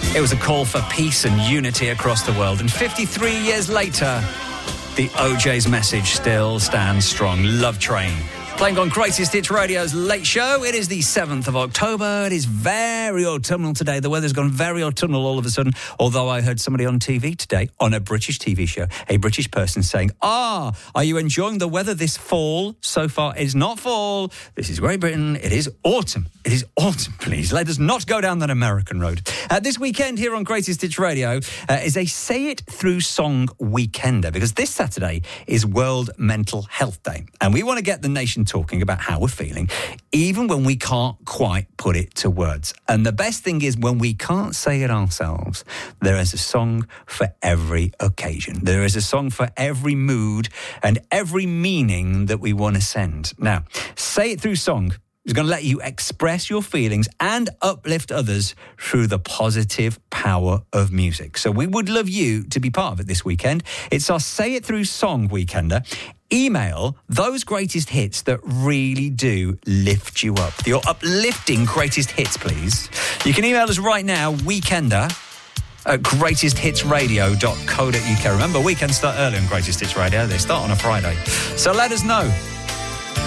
It was a call for peace and unity across the world. And 53 years later, the OJ's message still stands strong. Love Train. Playing on Greatest Hits Radio's Late Show. It is the 7th of October. It is very autumnal today. The weather's gone very autumnal all of a sudden. Although I heard somebody on TV today, on a British TV show, a British person saying, are you enjoying the weather this fall? So far, it is not fall. This is Great Britain. It is autumn. It is autumn, please. Let us not go down that American road. This weekend here on Greatest Hits Radio is a Say It Through Song Weekender, because this Saturday is World Mental Health Day. And we want to get the nation talking about how we're feeling, even when we can't quite put it to words. And the best thing is, when we can't say it ourselves, there is a song for every occasion. There is a song for every mood and every meaning that we want to send. Now, Say It Through Song is going to let you express your feelings and uplift others through the positive power of music. So we would love you to be part of it this weekend. It's our Say It Through Song Weekender. Email those greatest hits that really do lift you up. Your uplifting greatest hits, please. You can email us right now, weekender at greatesthitsradio.co.uk. Remember, weekends start early on Greatest Hits Radio. They start on a Friday. So let us know.